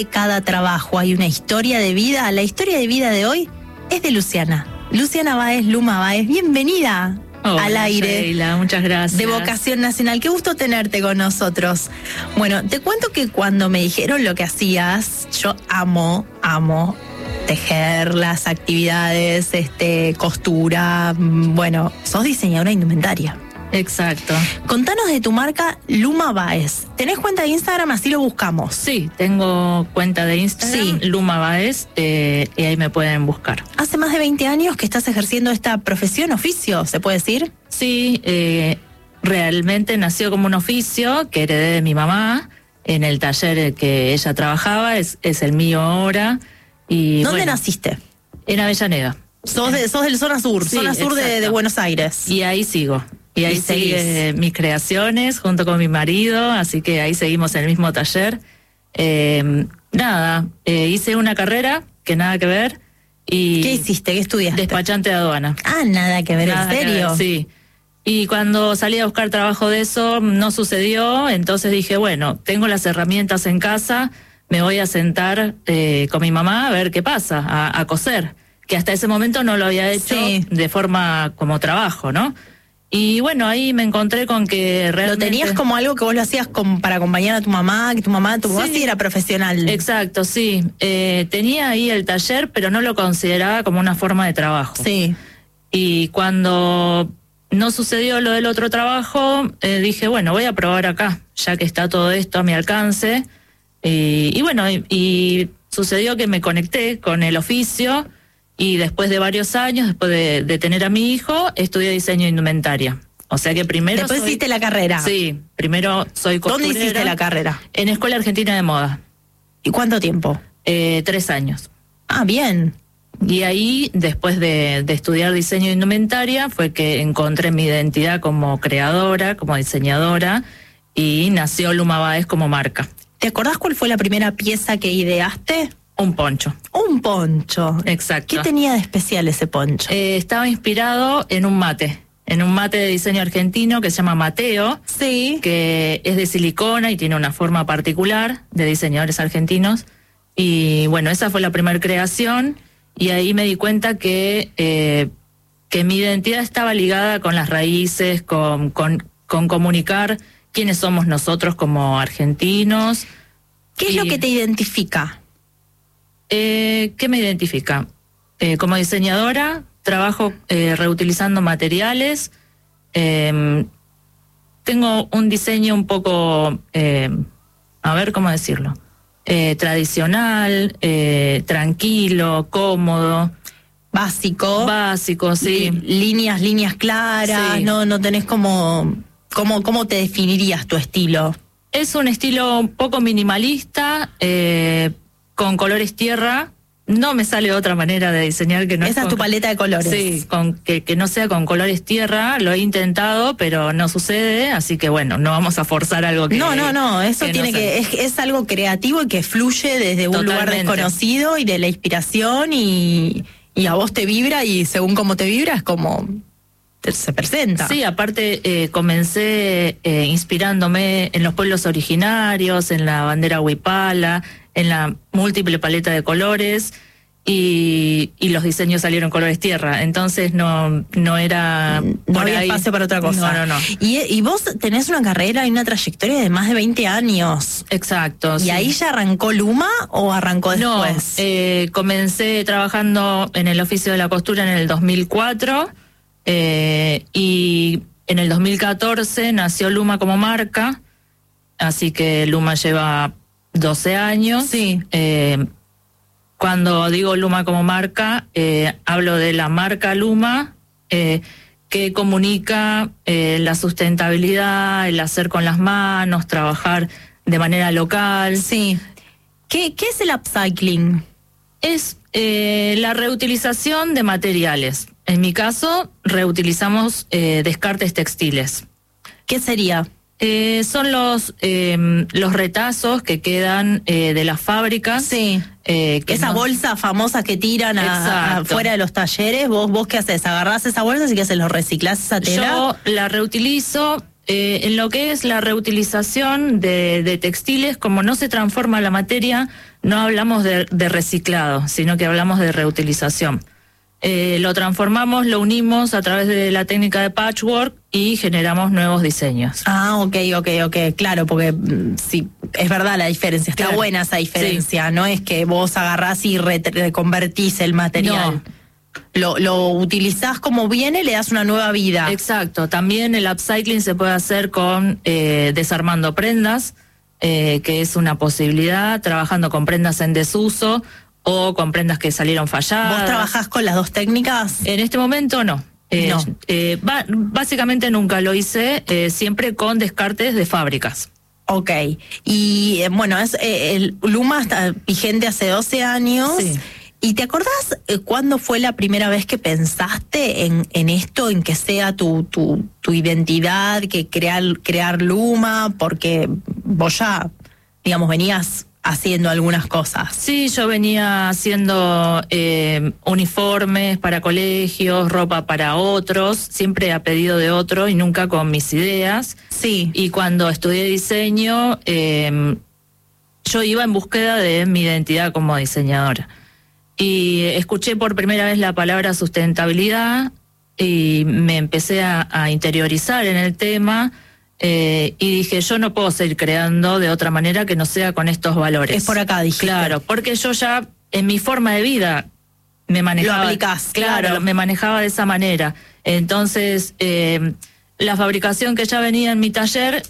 Cada trabajo hay una historia de vida. La historia de vida de hoy es de Luciana. Luciana Báez, Luma Báez, bienvenida. Hola, al aire. Sheila, muchas gracias. De Vocación Nacional. Qué gusto tenerte con nosotros. Bueno, te cuento que cuando me dijeron lo que hacías, yo amo tejer, las actividades, costura. Bueno, sos diseñadora de indumentaria. Exacto. Contanos de tu marca Luma Báez. ¿Tenés cuenta de Instagram? Así lo buscamos. Sí, tengo cuenta de Instagram, Sí. Luma Báez, y ahí me pueden buscar. Hace más de 20 años que estás ejerciendo esta profesión, oficio, ¿se puede decir? Sí, realmente nació como un oficio que heredé de mi mamá en el taller que ella trabajaba, es el mío ahora. Y ¿Dónde bueno, naciste? En Avellaneda. Sos del zona sur, Sí, zona sur de exacto. Buenos Aires. Y ahí sigo. Y ahí seguís. sigue mis creaciones junto con mi marido, así que ahí seguimos en el mismo taller. Hice una carrera que nada que ver. Y ¿Qué hiciste? ¿Qué estudiaste? despachante de aduana. Ah, nada que ver, Nada ¿en que serio? ver, sí. Y cuando salí a buscar trabajo de eso, no sucedió, entonces dije, bueno, tengo las herramientas en casa, me voy a sentar con mi mamá a ver qué pasa, a coser, que hasta ese momento no lo había hecho Sí. de forma como trabajo, ¿no? Y bueno, ahí me encontré con que realmente... ¿Lo tenías como algo que vos lo hacías para acompañar a tu mamá, que tu mamá Sí. sí era profesional? Exacto, sí. Tenía ahí el taller, pero no lo consideraba como una forma de trabajo. Sí. Y cuando no sucedió lo del otro trabajo, dije, bueno, voy a probar acá, ya que está todo esto a mi alcance. Y sucedió que me conecté con el oficio y después de varios años, después de tener a mi hijo, estudié diseño de indumentaria. O sea que primero Después hiciste la carrera. Sí, primero soy costurera. ¿Dónde hiciste la carrera? En Escuela Argentina de Moda. ¿Y cuánto tiempo? 3 años. Ah, bien. Y ahí, después de estudiar diseño de indumentaria, fue que encontré mi identidad como creadora, como diseñadora, y nació Luma Báez como marca. ¿Te acordás cuál fue la primera pieza que ideaste? Un poncho. Un poncho. Exacto. ¿Qué tenía de especial ese poncho? Estaba inspirado en un mate de diseño argentino que se llama Mateo, Sí. que es de silicona y tiene una forma particular de diseñadores argentinos. Y bueno, esa fue la primera creación. Y ahí me di cuenta que mi identidad estaba ligada con las raíces, con comunicar quiénes somos nosotros como argentinos. ¿Qué es lo que te identifica? ¿Qué me identifica? Como diseñadora, trabajo reutilizando materiales. Tengo un diseño un poco, a ver cómo decirlo, tradicional, tranquilo, cómodo. Básico, sí. Líneas claras, Sí. no tenés ¿Cómo te definirías tu estilo? Es un estilo un poco minimalista, con colores tierra. No me sale otra manera de diseñar que no Esa es tu paleta de colores. Sí, que no sea con colores tierra. Lo he intentado, pero no sucede, así que bueno, no vamos a forzar algo que... No, eso que tiene no que es algo creativo y que fluye desde un lugar Totalmente. desconocido y de la inspiración y a vos te vibra y según cómo te vibra es como se presenta. Sí, aparte comencé inspirándome en los pueblos originarios, en la bandera huipala, en la múltiple paleta de colores y los diseños salieron colores tierra, entonces no era... No había espacio para otra cosa. No. Y vos tenés una carrera y una trayectoria de más de 20 años. Exacto. ¿Y ahí ya arrancó Luma o arrancó después? No, comencé trabajando en el oficio de la costura en el 2004 y en el 2014 nació Luma como marca, así que Luma lleva 12 años. Sí. Cuando digo Luma como marca, hablo de la marca Luma, que comunica la sustentabilidad, el hacer con las manos, trabajar de manera local. Sí. ¿Qué es el upcycling? Es la reutilización de materiales. En mi caso, reutilizamos descartes textiles. ¿Qué sería? Son los retazos que quedan de las fábricas. Sí. Esa bolsa famosa que tiran afuera de los talleres, ¿vos qué haces? ¿Agarrás esa bolsa y qué haces? ¿Lo reciclás esa tela? Yo la reutilizo. En lo que es la reutilización de textiles, como no se transforma la materia, no hablamos de reciclado, sino que hablamos de reutilización. Lo transformamos, lo unimos a través de la técnica de patchwork y generamos nuevos diseños. Ah, ok, claro, porque sí, es verdad la diferencia, está buena esa diferencia, sí. No es que vos agarrás y reconvertís el material. No. Lo utilizás como viene, le das una nueva vida. Exacto, también el upcycling se puede hacer con desarmando prendas, que es una posibilidad, trabajando con prendas en desuso, o con prendas que salieron falladas. ¿Vos trabajás con las dos técnicas? En este momento no. No. Básicamente nunca lo hice, siempre con descartes de fábricas. Ok. Y bueno, el Luma está vigente hace 12 años. Sí. ¿Y te acordás cuándo fue la primera vez que pensaste en esto, en que sea tu identidad, que crear Luma? Porque vos ya, digamos, venías haciendo algunas cosas. Sí, yo venía haciendo uniformes para colegios, ropa para otros, siempre a pedido de otro y nunca con mis ideas. Sí. Y cuando estudié diseño, yo iba en búsqueda de mi identidad como diseñadora. Y escuché por primera vez la palabra sustentabilidad y me empecé a interiorizar en el tema. Y dije, yo no puedo seguir creando de otra manera que no sea con estos valores. Es por acá, dijiste. Claro, porque yo ya en mi forma de vida me manejaba. Lo aplicás, claro. Me manejaba de esa manera. Entonces, la fabricación que ya venía en mi taller